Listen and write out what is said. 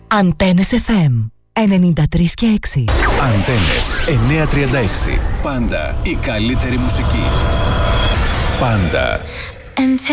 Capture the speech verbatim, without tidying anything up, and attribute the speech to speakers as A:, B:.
A: Αντένες εφ εμ ενενήντα τρία και έξι.
B: Αντένες εννιακόσια τριάντα έξι. Πάντα η καλύτερη μουσική. Πάντα.